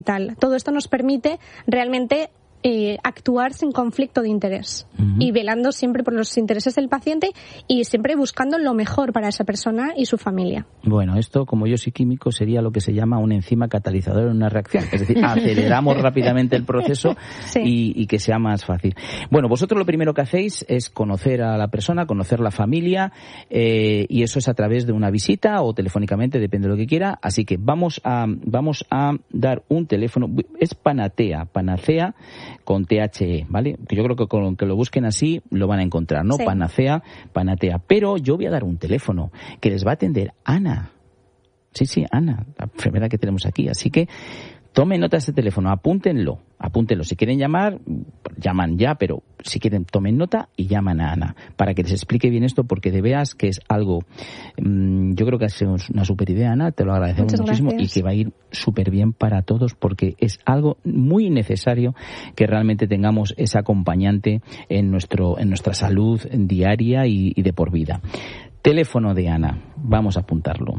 Todo esto nos permite realmente actuar sin conflicto de interés y velando siempre por los intereses del paciente y siempre buscando lo mejor para esa persona y su familia. Bueno, esto, como yo soy químico, sería lo que se llama una enzima catalizadora en una reacción. Es decir, aceleramos rápidamente el proceso y que sea más fácil. Bueno, vosotros lo primero que hacéis es conocer a la persona, conocer la familia, y eso es a través de una visita o telefónicamente, depende de lo que quiera. Así que vamos a dar un teléfono. Es Panacea con THE, ¿vale? Que yo creo que con que lo busquen así lo van a encontrar, ¿no? Sí. Panacea. Pero yo voy a dar un teléfono que les va a atender Ana. Sí, Ana, la enfermera que tenemos aquí. Así que tomen nota de este teléfono, apúntenlo. Si quieren llamar, llaman ya, pero si quieren, tomen nota y llaman a Ana para que les explique bien esto, porque de veras que es algo, yo creo que es una super idea, Ana, te lo agradecemos muchísimo y que va a ir súper bien para todos, porque es algo muy necesario que realmente tengamos ese acompañante en nuestra salud diaria y de por vida. Teléfono de Ana, vamos a apuntarlo.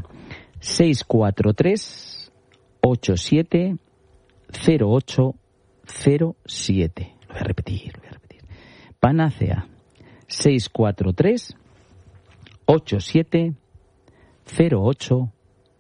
643 87 08 07. Lo voy a repetir. Panacea 643 87 08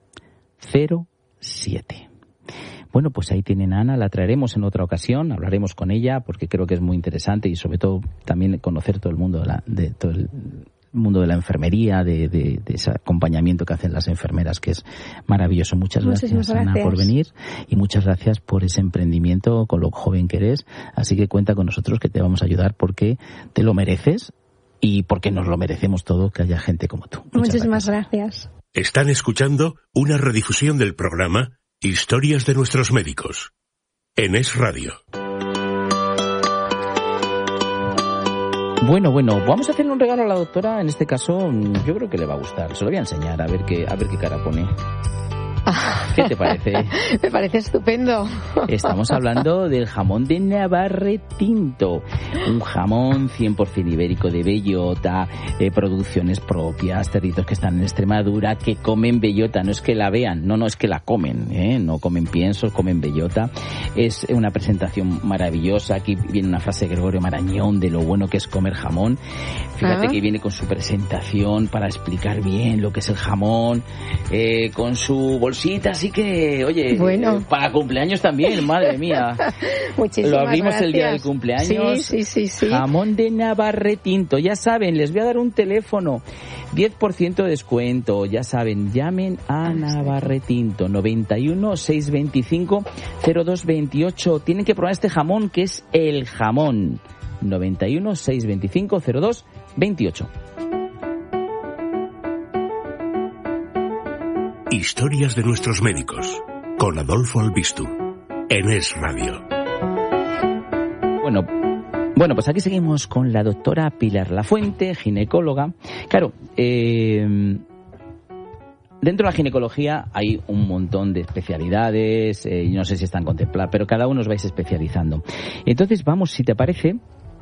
07. Bueno, pues ahí tienen a Ana, la traeremos en otra ocasión, hablaremos con ella porque creo que es muy interesante y sobre todo también conocer todo el mundo todo el mundo de la enfermería, de ese acompañamiento que hacen las enfermeras, que es maravilloso. Muchas gracias, Ana, por venir y muchas gracias por ese emprendimiento con lo joven que eres. Así que cuenta con nosotros, que te vamos a ayudar porque te lo mereces y porque nos lo merecemos todo, que haya gente como tú. Muchísimas gracias. Están escuchando una redifusión del programa Historias de nuestros médicos en Es Radio. Bueno, vamos a hacerle un regalo a la doctora. En este caso, yo creo que le va a gustar. Se lo voy a enseñar, a ver qué cara pone. ¿Qué te parece? Me parece estupendo. Estamos hablando del jamón de Navarretinto, un jamón 100% ibérico de bellota, producciones propias, cerditos que están en Extremadura, que comen bellota, no es que la vean, no es que la comen, no comen piensos, comen bellota. Es una presentación maravillosa. Aquí viene una frase de Gregorio Marañón de lo bueno que es comer jamón. Fíjate que viene con su presentación para explicar bien lo que es el jamón, con su bolsita, así que, oye, bueno, para cumpleaños también, madre mía. Muchísimas lo abrimos gracias. El día del cumpleaños. Sí. Jamón de Navarretinto, ya saben, les voy a dar un teléfono, 10% de descuento, ya saben, llamen a Navarretinto, 91 625 0228. Tienen que probar este jamón, que es el jamón, 91 625 0228. Historias de nuestros médicos, con Adolfo Albistu, en Es Radio. Bueno, pues aquí seguimos con la doctora Pilar Lafuente, ginecóloga. Claro, dentro de la ginecología hay un montón de especialidades, no sé si están contempladas, pero cada uno os vais especializando. Entonces vamos, si te parece,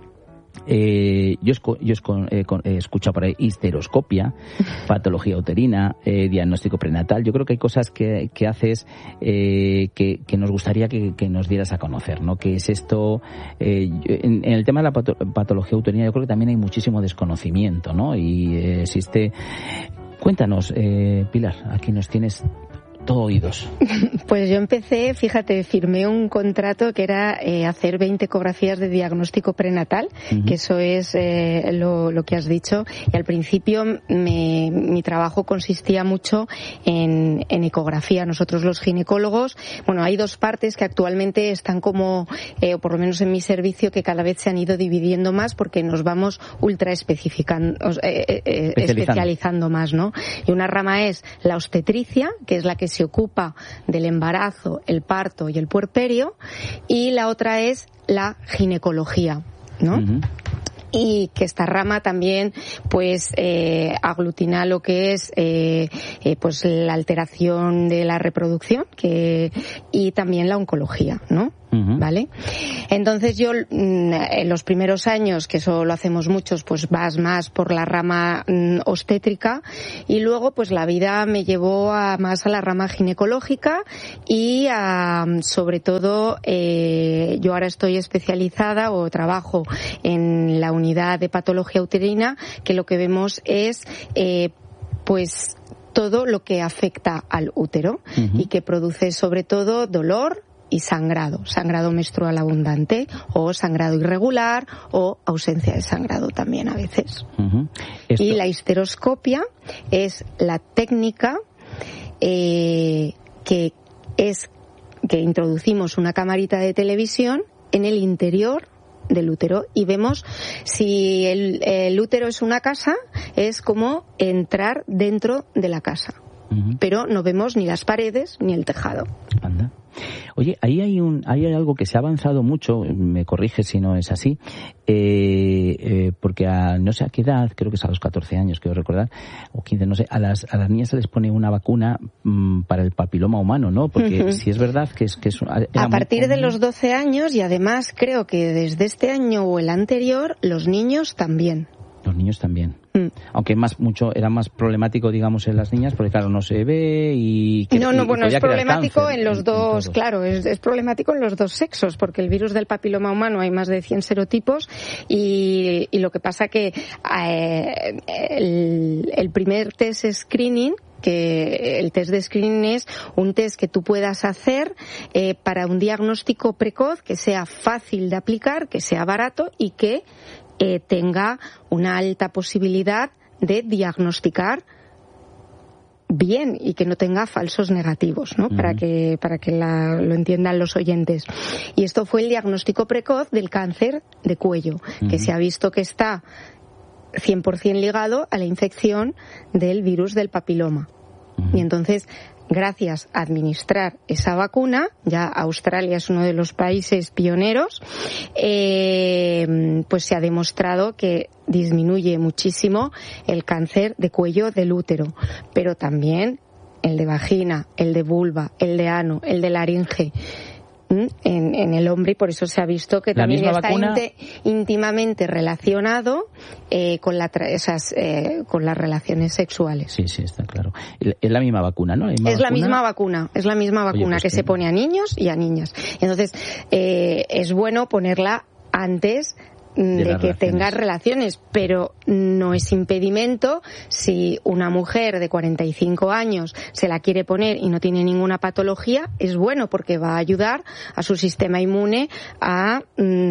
yo he escuchado por ahí histeroscopia, patología uterina, diagnóstico prenatal. Yo creo que hay cosas que haces que nos gustaría que nos dieras a conocer, ¿no? ¿Qué es esto? En el tema de la patología uterina yo creo que también hay muchísimo desconocimiento, ¿no? Y existe... Cuéntanos, Pilar, aquí nos tienes... todo oídos. Pues yo empecé, fíjate, firmé un contrato que era hacer 20 ecografías de diagnóstico prenatal, que eso es lo que has dicho, y al principio mi trabajo consistía mucho en ecografía. Nosotros los ginecólogos, bueno, hay dos partes que actualmente están como, o por lo menos en mi servicio, que cada vez se han ido dividiendo más porque nos vamos ultra especializando más, ¿no? Y una rama es la obstetricia, que es la que se ocupa del embarazo, el parto y el puerperio, y la otra es la ginecología, ¿no? Y que esta rama también pues aglutina lo que es pues la alteración de la reproducción y también la oncología, ¿no? ¿vale? Entonces yo en los primeros años, que eso lo hacemos muchos, pues vas más por la rama obstétrica, y luego pues la vida me llevó más a la rama ginecológica y sobre todo yo ahora estoy especializada o trabajo en la unidad de patología uterina, que lo que vemos es pues todo lo que afecta al útero y que produce sobre todo dolor y sangrado menstrual abundante o sangrado irregular o ausencia de sangrado también a veces. Y la histeroscopia es la técnica que introducimos una camarita de televisión en el interior del útero y vemos si el útero es una casa, es como entrar dentro de la casa. Pero no vemos ni las paredes ni el tejado. Anda. Oye, ahí hay algo que se ha avanzado mucho, me corrige si no es así, porque no sé a qué edad, creo que es a los 14 años, quiero recordar, o 15, no sé, a las niñas se les pone una vacuna para el papiloma humano, ¿no? Porque si es verdad que es a partir de los 12 años, y además creo que desde este año o el anterior, los niños también. Los niños también. Aunque era más problemático, digamos, en las niñas, porque claro, no se ve y... Bueno, es problemático en los dos, claro, es problemático en los dos sexos, porque el virus del papiloma humano hay más de 100 serotipos y lo que pasa que el primer test screening, que el test de screening es un test que tú puedas hacer para un diagnóstico precoz, que sea fácil de aplicar, que sea barato y que tenga una alta posibilidad de diagnosticar bien y que no tenga falsos negativos, ¿no? Para que lo entiendan los oyentes. Y esto fue el diagnóstico precoz del cáncer de cuello, que se ha visto que está 100% ligado a la infección del virus del papiloma. Y entonces, gracias a administrar esa vacuna, ya Australia es uno de los países pioneros, pues se ha demostrado que disminuye muchísimo el cáncer de cuello del útero, pero también el de vagina, el de vulva, el de ano, el de laringe en el hombre, y por eso se ha visto que también está íntimamente relacionado con las relaciones sexuales. Sí, está claro. Es la misma vacuna, ¿no? Es la misma vacuna pues que se pone a niños y a niñas. Entonces, es bueno ponerla antes de que tengas relaciones, pero no es impedimento si una mujer de 45 años se la quiere poner y no tiene ninguna patología, es bueno porque va a ayudar a su sistema inmune a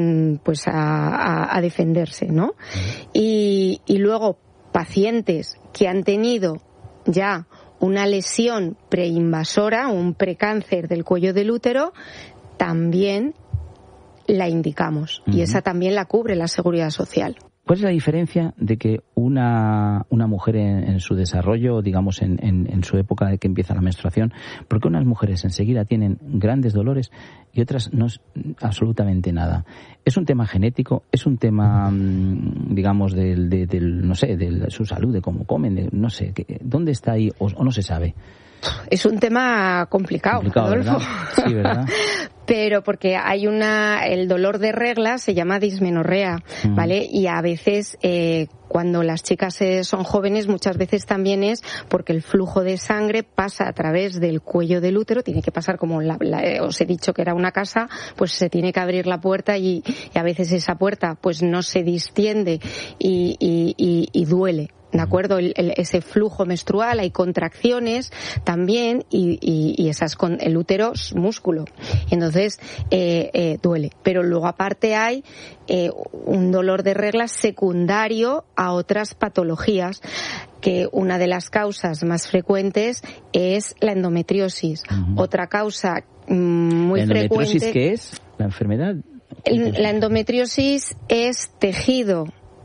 defenderse, ¿no? Y luego pacientes que han tenido ya una lesión preinvasora, un precáncer del cuello del útero, también la indicamos y esa también la cubre la Seguridad Social. ¿Cuál es la diferencia de que una mujer en su desarrollo, digamos en su época de que empieza la menstruación, porque unas mujeres enseguida tienen grandes dolores y otras no absolutamente nada? ¿Es un tema genético? ¿Es un tema, digamos, no sé, de su salud, de cómo comen, no sé, dónde está ahí o no se sabe? Es un tema complicado, Adolfo. ¿Verdad? Sí, ¿verdad? Pero porque el dolor de regla se llama dismenorrea, ¿vale? Y a veces cuando las chicas son jóvenes, muchas veces también es porque el flujo de sangre pasa a través del cuello del útero, tiene que pasar como os he dicho que era una casa, pues se tiene que abrir la puerta y a veces esa puerta pues no se distiende y duele. ¿De acuerdo? Ese flujo menstrual, hay contracciones también y el útero es músculo. Entonces, duele. Pero luego aparte hay un dolor de regla secundario a otras patologías, que una de las causas más frecuentes es la endometriosis. Otra causa muy frecuente... ¿La endometriosis qué es? ¿La enfermedad? La endometriosis es tejido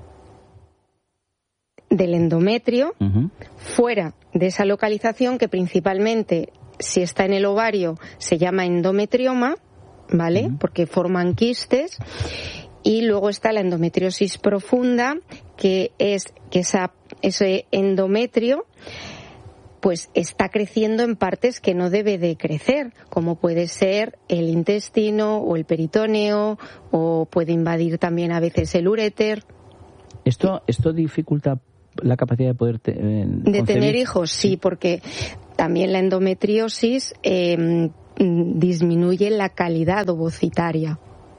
del endometrio fuera de esa localización, que principalmente si está en el ovario se llama endometrioma, ¿vale? Porque forman quistes. Y luego está la endometriosis profunda, que es que ese endometrio pues está creciendo en partes que no debe de crecer, como puede ser el intestino o el peritoneo, o puede invadir también a veces el uréter. ¿Esto dificulta la capacidad de poder tener hijos? Sí, porque también la endometriosis disminuye la calidad ovocitaria.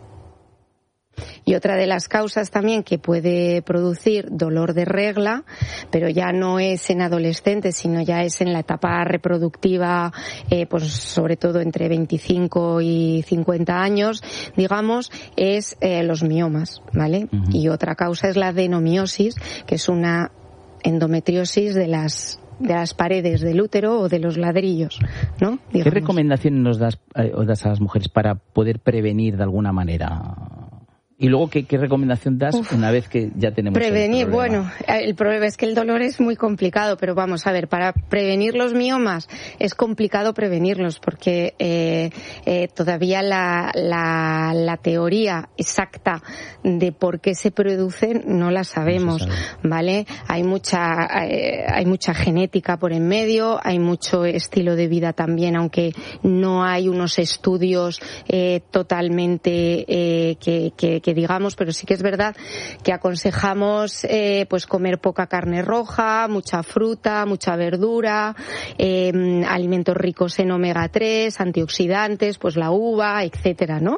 Y otra de las causas también que puede producir dolor de regla, pero ya no es en adolescentes, sino ya es en la etapa reproductiva, pues sobre todo entre 25 y 50 años, digamos, es los miomas, ¿vale? Uh-huh. Y otra causa es la adenomiosis, que es una endometriosis de las paredes del útero o de los ladrillos, ¿no? Digamos. ¿Qué recomendaciones nos das a las mujeres para poder prevenir de alguna manera? Y luego, ¿qué recomendación das una vez que ya tenemos prevenir? El problema? Bueno, el problema es que el dolor es muy complicado, pero vamos a ver, para prevenir los miomas es complicado prevenirlos porque todavía la teoría exacta de por qué se producen no la sabemos, ¿vale? Hay mucha genética por en medio, hay mucho estilo de vida también, aunque no hay unos estudios totalmente que digamos, pero sí que es verdad que aconsejamos pues comer poca carne roja, mucha fruta, mucha verdura, alimentos ricos en omega 3, antioxidantes, pues la uva, etcétera, ¿no?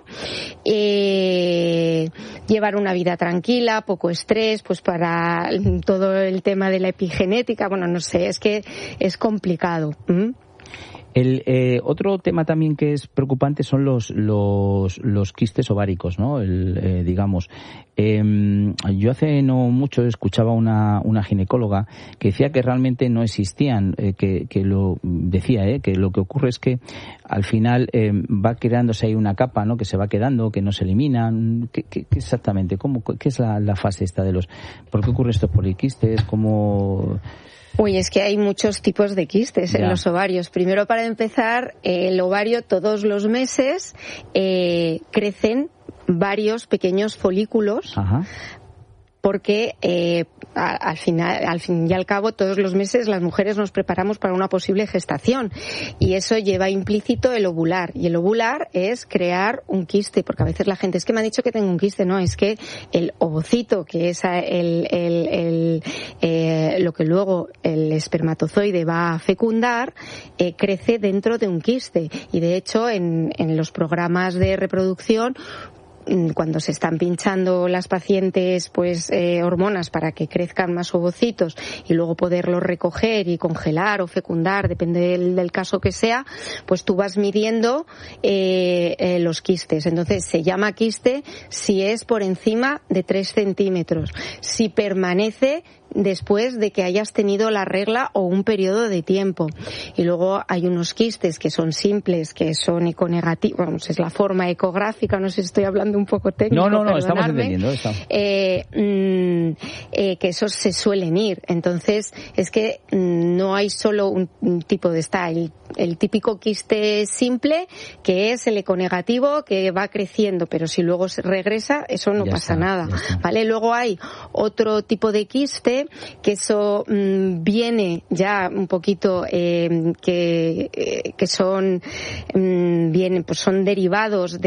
Llevar una vida tranquila, poco estrés, pues para todo el tema de la epigenética, bueno, no sé, es que es complicado. Otro tema también que es preocupante son los quistes ováricos, ¿no? Digamos, yo hace no mucho escuchaba una ginecóloga que decía que realmente no existían, que lo decía, que lo que ocurre es que al final va creándose ahí una capa, ¿no? Que se va quedando, que no se eliminan. ¿Qué exactamente? ¿Qué es la fase esta de los? ¿Por qué ocurre estos poliquistes? ¿Cómo? Uy, es que hay muchos tipos de quistes en los ovarios. Primero, para empezar, el ovario todos los meses crecen varios pequeños folículos. Ajá. Porque al fin y al cabo todos los meses las mujeres nos preparamos para una posible gestación y eso lleva implícito el ovular, y el ovular es crear un quiste, porque a veces la gente es que me ha dicho que tengo un quiste, no, es que el ovocito, que es lo que luego el espermatozoide va a fecundar, crece dentro de un quiste, y de hecho en los programas de reproducción, cuando se están pinchando las pacientes pues hormonas para que crezcan más ovocitos y luego poderlos recoger y congelar o fecundar, depende del caso que sea, pues tú vas midiendo los quistes. Entonces se llama quiste si es por encima de 3 centímetros, si permanece después de que hayas tenido la regla o un periodo de tiempo. Y luego hay unos quistes que son simples, que son econegativos, vamos, es la forma ecográfica, no sé si estoy hablando un poco técnico. No, estamos entendiendo eso. Que esos se suelen ir. Entonces, es que no hay solo un tipo de el típico quiste simple, que es el econegativo, que va creciendo, pero si luego se regresa, eso no pasa nada, ¿vale? Luego hay otro tipo de quiste, que eso viene ya un poquito que son vienen, pues son derivados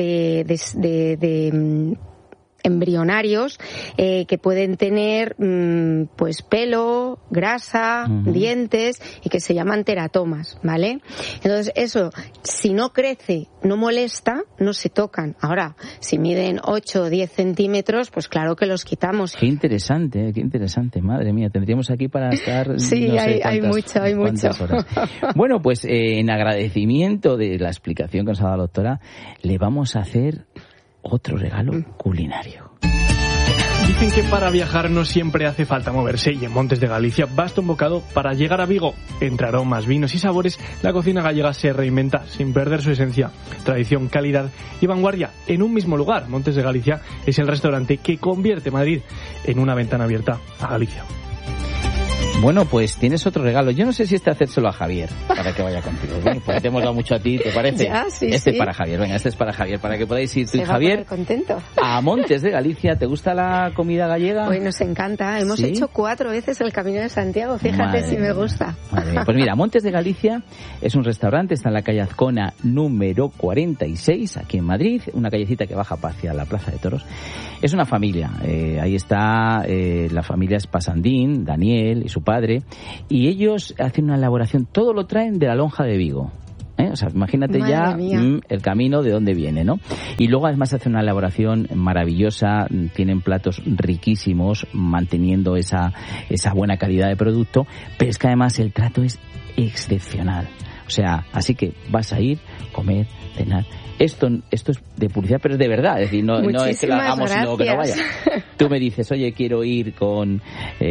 de embrionarios que pueden tener pues pelo, grasa, dientes, y que se llaman teratomas, ¿vale? Entonces eso, si no crece, no molesta, no se tocan. Ahora, si miden 8 o 10 centímetros, pues claro que los quitamos. Qué interesante, madre mía, tendríamos aquí para estar... Sí, no sé hay mucho. Horas. Bueno, pues en agradecimiento de la explicación que nos ha dado la doctora, le vamos a hacer otro regalo culinario. Dicen que para viajar no siempre hace falta moverse, y en Montes de Galicia basta un bocado para llegar a Vigo. Entre aromas, vinos y sabores, la cocina gallega se reinventa sin perder su esencia, tradición, calidad y vanguardia en un mismo lugar. Montes de Galicia es el restaurante que convierte Madrid en una ventana abierta a Galicia. Bueno, pues tienes otro regalo. Yo no sé si hacérselo a Javier para que vaya contigo. Bueno, pues te hemos dado mucho a ti, ¿te parece? Ya, sí, este sí. Es para Javier. Venga, este es para Javier, para que podáis ir tú y Se va Javier a poner contento. a Montes de Galicia. ¿Te gusta la comida gallega? Pues nos encanta. Hemos ¿Sí? hecho 4 veces el Camino de Santiago. Fíjate Madre si me mía. gusta. Madre mía. Pues mira, Montes de Galicia es un restaurante, está en la calle Azcona número 46, aquí en Madrid, una callecita que baja hacia la Plaza de Toros. Es una familia, ahí está, la familia es Pasandín, Daniel y su padre, y ellos hacen una elaboración, todo lo traen de la Lonja de Vigo. O sea, imagínate Madre ya mía. El camino de dónde viene, ¿no? Y luego además hacen una elaboración maravillosa, tienen platos riquísimos, manteniendo esa buena calidad de producto, pero es que además el trato es excepcional. O sea, así que vas a ir, comer, cenar. Esto es de publicidad, pero es de verdad. Es decir, no es que lo hagamos y luego que no vaya. Tú me dices, oye, quiero ir con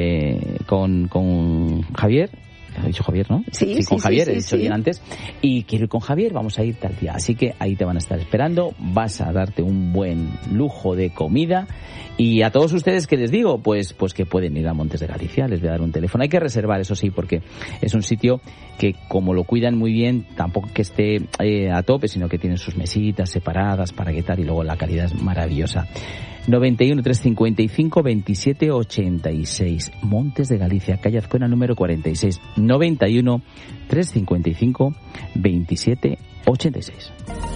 Javier. He dicho Javier, ¿no? Sí, con Javier, sí, he dicho bien antes. Y quiero ir con Javier, vamos a ir tal día. Así que ahí te van a estar esperando, vas a darte un buen lujo de comida. Y a todos ustedes que les digo, pues que pueden ir a Montes de Galicia, les voy a dar un teléfono. Hay que reservar, eso sí, porque es un sitio que como lo cuidan muy bien, tampoco que esté a tope, sino que tienen sus mesitas separadas para que tal, y luego la calidad es maravillosa. 91 355 27 86, Montes de Galicia, calle Azcona número 46. 91 355 27 86.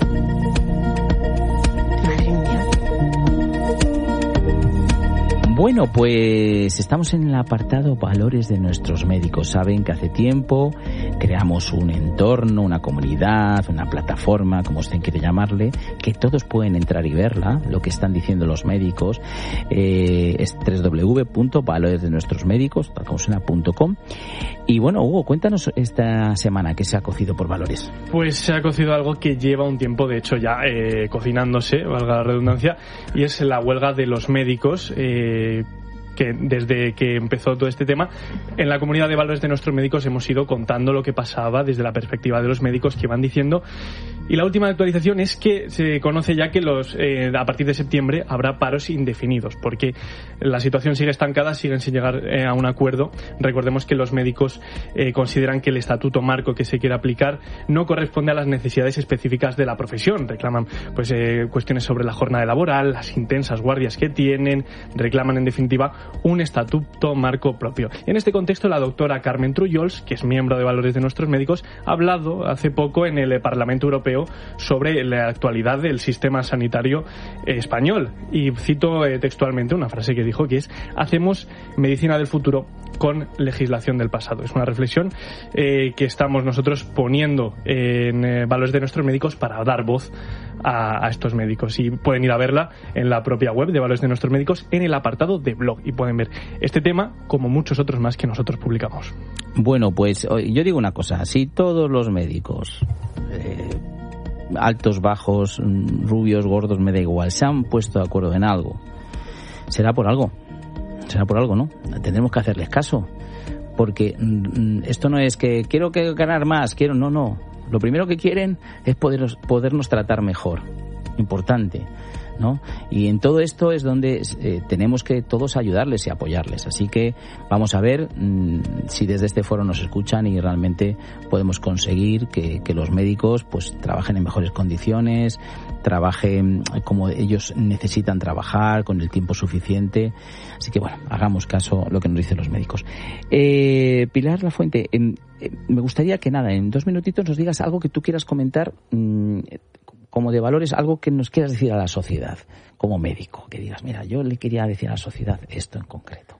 Bueno, pues estamos en el apartado valores de nuestros médicos. Saben que hace tiempo creamos un entorno, una comunidad, una plataforma, como usted quiere llamarle, que todos pueden entrar y verla, lo que están diciendo los médicos. Es www.valoresdenuestrosmédicos.com. Y bueno, Hugo, cuéntanos esta semana qué se ha cocido por valores. Pues se ha cocido algo que lleva un tiempo, de hecho, ya cocinándose, valga la redundancia, y es la huelga de los médicos, que desde que empezó todo este tema, en la comunidad de valores de nuestros médicos hemos ido contando lo que pasaba desde la perspectiva de los médicos que van diciendo. Y la última actualización es que se conoce ya que a partir de septiembre habrá paros indefinidos, porque la situación sigue estancada, siguen sin llegar a un acuerdo. Recordemos que los médicos consideran que el estatuto marco que se quiere aplicar no corresponde a las necesidades específicas de la profesión. Reclaman cuestiones sobre la jornada laboral, las intensas guardias que tienen, reclaman en definitiva un estatuto marco propio. En este contexto, la doctora Carmen Trullols, que es miembro de Valores de Nuestros Médicos, ha hablado hace poco en el Parlamento Europeo sobre la actualidad del sistema sanitario español. Y cito textualmente una frase que dijo, que es: hacemos medicina del futuro con legislación del pasado. Es una reflexión que estamos nosotros poniendo en Valores de Nuestros Médicos para dar voz a estos médicos. Y pueden ir a verla en la propia web de Valores de Nuestros Médicos, en el apartado de blog, y pueden ver este tema como muchos otros más que nosotros publicamos. Bueno, pues yo digo una cosa: si todos los médicos, altos, bajos, rubios, gordos, me da igual, se han puesto de acuerdo en algo, será por algo, ¿no? Tendremos que hacerles caso, porque esto no es que quiero ganar más, no. Lo primero que quieren es podernos tratar mejor. Importante, ¿no? Y en todo esto es donde tenemos que todos ayudarles y apoyarles. Así que vamos a ver si desde este foro nos escuchan y realmente podemos conseguir que los médicos pues trabajen en mejores condiciones, trabajen como ellos necesitan trabajar, con el tiempo suficiente. Así que bueno, hagamos caso a lo que nos dicen los médicos. Pilar Lafuente, me gustaría que en 2 minutitos nos digas algo que tú quieras comentar, como de valores, algo que nos quieras decir a la sociedad, como médico, que digas, mira, yo le quería decir a la sociedad esto en concreto.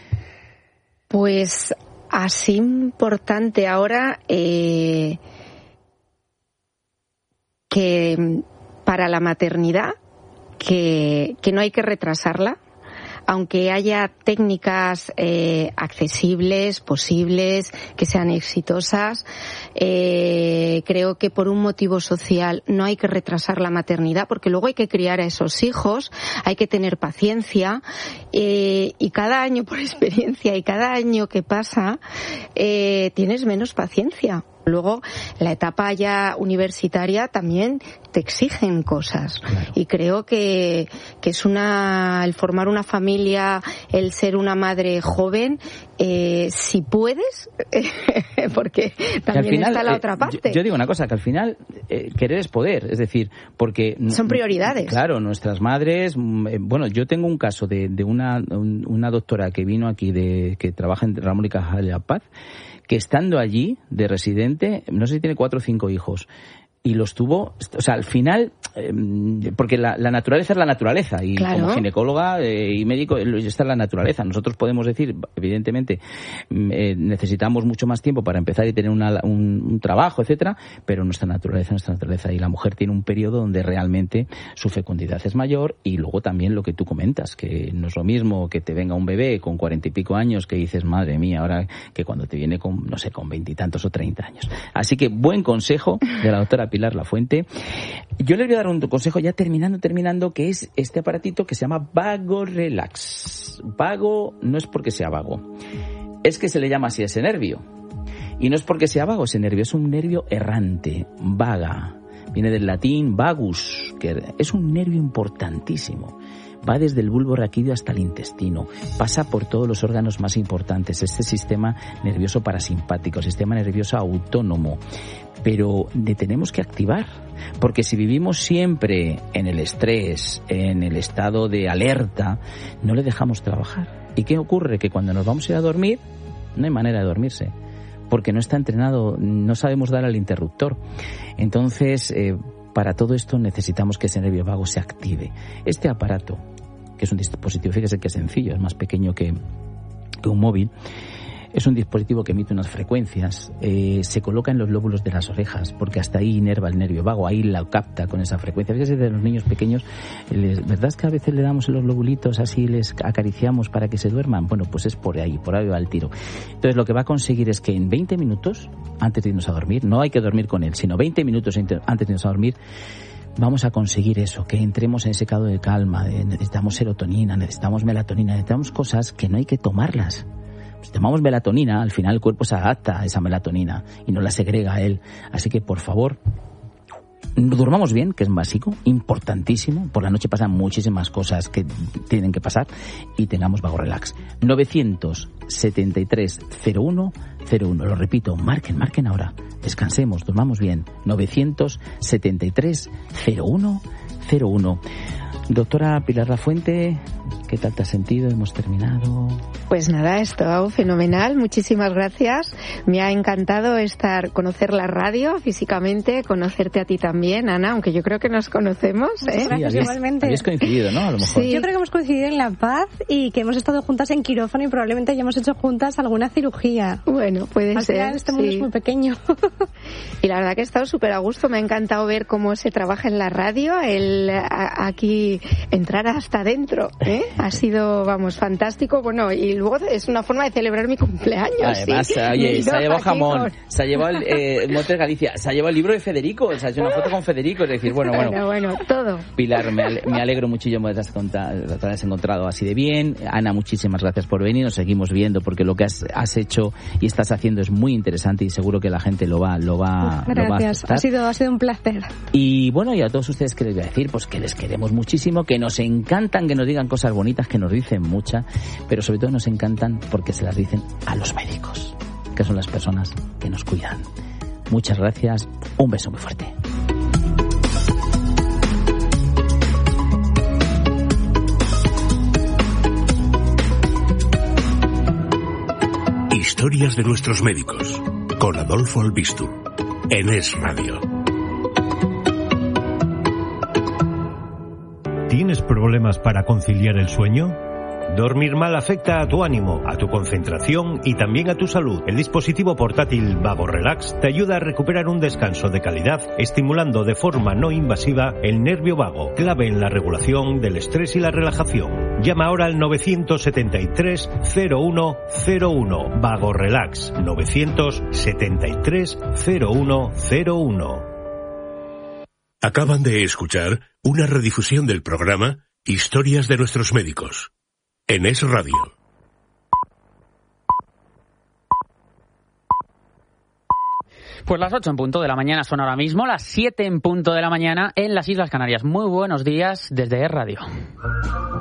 Pues así importante ahora que para la maternidad, que no hay que retrasarla, aunque haya técnicas accesibles, posibles, que sean exitosas. Creo que por un motivo social no hay que retrasar la maternidad, porque luego hay que criar a esos hijos, hay que tener paciencia, y cada año, por experiencia, y cada año que pasa, tienes menos paciencia. Luego, la etapa ya universitaria también te exigen cosas. Claro. Y creo que es el formar una familia, el ser una madre joven, si puedes, porque también al final, está la otra parte. Yo digo una cosa, que al final querer es poder, es decir, porque... Son prioridades. Claro, nuestras madres... Bueno, yo tengo un caso de una doctora que vino aquí, que trabaja en Ramón y Cajal de la Paz, que estando allí de residente, no sé si tiene 4 o 5 hijos, y los tuvo, o sea, al final, porque la naturaleza es la naturaleza, y claro, como ginecóloga y médico, esta es la naturaleza. Nosotros podemos decir, evidentemente, necesitamos mucho más tiempo para empezar y tener un trabajo, etcétera, pero nuestra naturaleza, y la mujer tiene un periodo donde realmente su fecundidad es mayor, y luego también lo que tú comentas, que no es lo mismo que te venga un bebé con 40 y pico años, que dices, madre mía, ahora que cuando te viene con, no sé, con 20 y tantos o 30 años. Así que buen consejo de la doctora Pilar Lafuente. Yo le voy a dar un consejo ya terminando, que es este aparatito que se llama Vago Relax. Vago no es porque sea vago, es que se le llama así a ese nervio. Y no es porque sea vago ese nervio, es un nervio errante, vaga. Viene del latín vagus, que es un nervio importantísimo. Va desde el bulbo raquídeo hasta el intestino, pasa por todos los órganos más importantes, este sistema nervioso parasimpático, sistema nervioso autónomo, pero le tenemos que activar, porque si vivimos siempre en el estrés, en el estado de alerta, no le dejamos trabajar. ¿Y qué ocurre? Que cuando nos vamos a ir a dormir, no hay manera de dormirse, porque no está entrenado, no sabemos dar al interruptor. Entonces, para todo esto necesitamos que ese nervio vago se active. Este aparato, que es un dispositivo, fíjese que es sencillo, es más pequeño que un móvil, es un dispositivo que emite unas frecuencias, se coloca en los lóbulos de las orejas, porque hasta ahí inerva el nervio vago, ahí la capta con esa frecuencia. Fíjese, de los niños pequeños, ¿verdad que a veces le damos en los lobulitos así, les acariciamos para que se duerman? Bueno, pues es por ahí va el tiro. Entonces lo que va a conseguir es que en 20 minutos, antes de irnos a dormir, no hay que dormir con él, sino 20 minutos antes de irnos a dormir, vamos a conseguir eso, que entremos en ese estado de calma, necesitamos serotonina, necesitamos melatonina, necesitamos cosas que no hay que tomarlas. Si tomamos melatonina, al final el cuerpo se adapta a esa melatonina y no la segrega a él. Así que, por favor, durmamos bien, que es básico, importantísimo. Por la noche pasan muchísimas cosas que tienen que pasar, y tengamos Vago Relax. 973-0101. Lo repito, marquen ahora. Descansemos, durmamos bien. 973-0101. Doctora Pilar Lafuente, ¿qué tal te has sentido? Hemos terminado. Pues nada, ha estado fenomenal. Muchísimas gracias. Me ha encantado conocer la radio físicamente, conocerte a ti también, Ana, aunque yo creo que nos conocemos. Gracias, igualmente. Habéis coincidido, ¿no? A lo mejor. Sí. Yo creo que hemos coincidido en La Paz y que hemos estado juntas en quirófano y probablemente hayamos hecho juntas alguna cirugía. Bueno, puede Al ser. final, este mundo es muy pequeño. Y la verdad que he estado súper a gusto. Me ha encantado ver cómo se trabaja en la radio, aquí entrar hasta adentro, ha sido, fantástico. Bueno, y luego es una forma de celebrar mi cumpleaños. Además, ¿sí? Oye, se ha llevado jamón, se ha llevado el Montes Galicia, se ha llevado el libro de Federico, se ha hecho una foto con Federico, es decir, bueno, todo. Pilar, me alegro muchísimo de que te hayas encontrado así de bien. Ana, muchísimas gracias por venir, nos seguimos viendo, porque lo que has hecho y estás haciendo es muy interesante y seguro que la gente lo va gracias, a ha sido un placer. Y bueno, y a todos ustedes, que les voy a decir, pues que les queremos muchísimo, que nos encantan que nos digan cosas bonitas, que nos dicen muchas, pero sobre todo nos encantan porque se las dicen a los médicos, que son las personas que nos cuidan. Muchas gracias, un beso muy fuerte. Historias de nuestros médicos, con Adolfo Albistur, en Es Radio. ¿Tienes problemas para conciliar el sueño? Dormir mal afecta a tu ánimo, a tu concentración y también a tu salud. El dispositivo portátil Vago Relax te ayuda a recuperar un descanso de calidad, estimulando de forma no invasiva el nervio vago, clave en la regulación del estrés y la relajación. Llama ahora al 973-0101. Vago Relax, 973-0101. Acaban de escuchar una redifusión del programa Historias de nuestros médicos, en Es Radio. Pues las 8 en punto de la mañana son ahora mismo, las 7 en punto de la mañana en las Islas Canarias. Muy buenos días desde Es Radio.